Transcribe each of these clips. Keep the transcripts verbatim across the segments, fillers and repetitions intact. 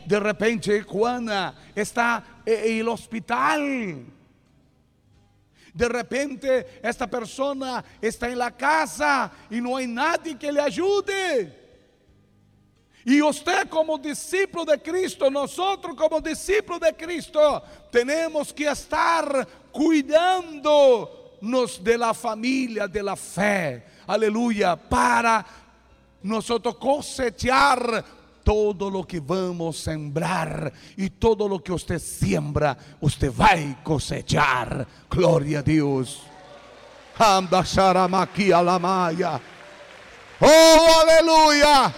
de repente Juana está en el hospital. De repente esta persona está en la casa y no hay nadie que le ayude. Y usted como discípulo de Cristo, nosotros como discípulos de Cristo, tenemos que estar cuidándonos de la familia, de la fe. Aleluya, para nosotros cosechar todo lo que vamos a sembrar. Y todo lo que usted siembra, usted va a cosechar. Gloria a Dios. Anda sharamaki alamaya. Oh, aleluya.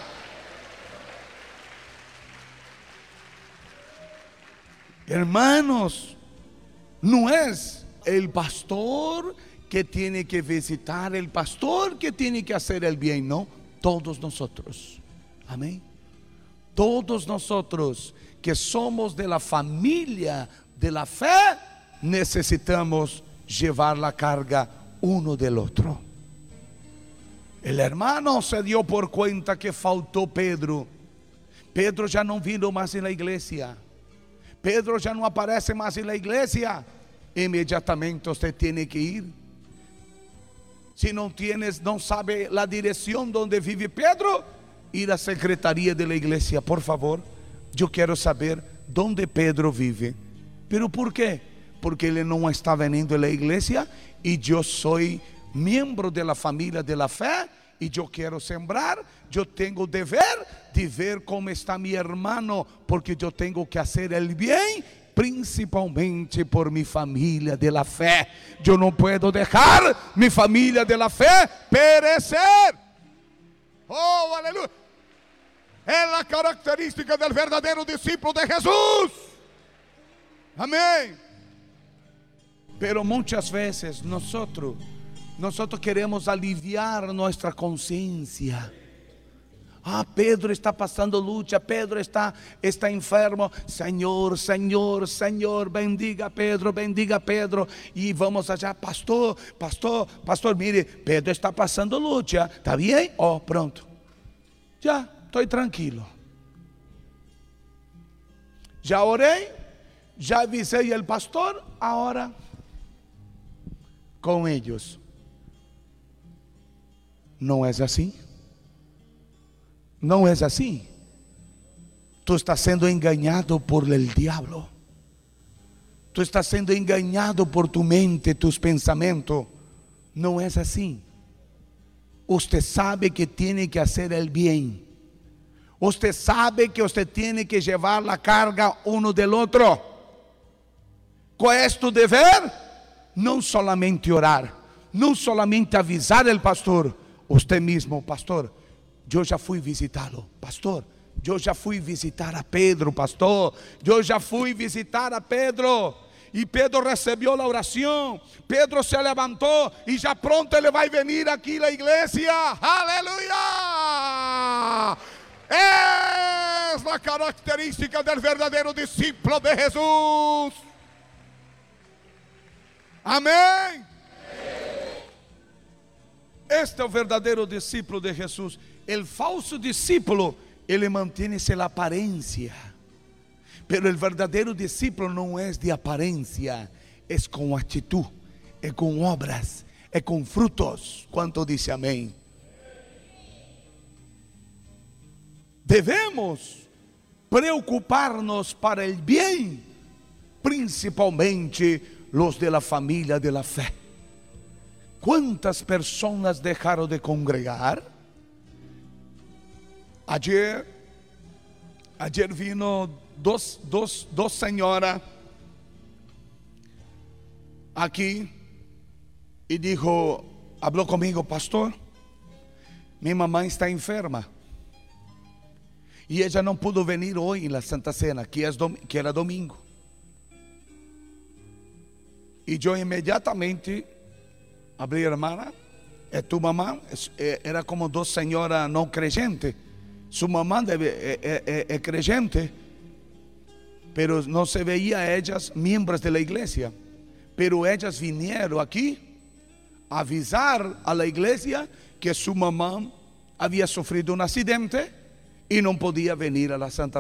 Hermanos, no es el pastor que tiene que visitar, el pastor que tiene que hacer el bien, no, todos nosotros. Amén. Todos nosotros que somos de la familia de la fe, necesitamos llevar la carga uno del otro. El hermano se dio por cuenta que faltó Pedro. Pedro ya no vino más en la iglesia. Pedro ya no aparece más en la iglesia. Inmediatamente usted tiene que ir. Si no tienes, no sabe la dirección donde vive Pedro, ir a la secretaría de la iglesia, por favor. Yo quiero saber dónde Pedro vive. ¿Pero por qué? Porque él no está veniendo a la iglesia y yo soy miembro de la familia de la fe y yo quiero sembrar. Yo tengo deber de ver cómo está mi hermano, porque yo tengo que hacer el bien, principalmente por mi familia de la fe. Yo no puedo dejar mi familia de la fe perecer. Oh, aleluya. Es la característica del verdadero discípulo de Jesús. Amén. Pero muchas veces nosotros Nosotros queremos aliviar nuestra conciencia. Ah, Pedro está pasando lucha, Pedro está, está enfermo. Señor, Señor, Señor, bendiga a Pedro, bendiga a Pedro. Y vamos allá, pastor, pastor, pastor, mire, Pedro está pasando lucha. ¿Está bien? Oh, pronto. Ya, estoy tranquilo. Ya oré, ya avisé al pastor, ahora con ellos. No es así. No es así. Tú estás siendo engañado por el diablo. Tú estás siendo engañado por tu mente, tus pensamientos. No es así. Usted sabe que tiene que hacer el bien. Usted sabe que usted tiene que llevar la carga uno del otro. ¿Cuál es tu deber? No solamente orar, no solamente avisar al pastor. Usted mismo, pastor, yo ya fui visitarlo, pastor, yo ya fui visitar a Pedro, pastor, yo ya fui visitar a Pedro, y Pedro recibió la oración, Pedro se levantó, y ya pronto él va a venir aquí a la iglesia, aleluya. Es la característica del verdadero discípulo de Jesús. Amén. Este es el verdadero discípulo de Jesús. El falso discípulo, él mantiene la apariencia. Pero el verdadero discípulo no es de apariencia, es con actitud, es con obras, es con frutos. ¿Cuánto dice amén? Debemos preocuparnos para el bien, principalmente los de la familia de la fe. ¿Cuántas personas dejaron de congregar? Ayer, ayer vino dos, dos, dos señoras aquí y dijo, habló conmigo, pastor, mi mamá está enferma y ella no pudo venir hoy en la Santa Cena, que, es dom- que era domingo. Y yo inmediatamente hablé, hermana, ¿es tu mamá? Es, eh, era como dos señoras no creyentes. Su mamá debe, eh, eh, eh, es creyente, pero no se veía a ellas miembros de la iglesia. Pero ellas vinieron aquí a avisar a la iglesia que su mamá había sufrido un accidente y no podía venir a la Santa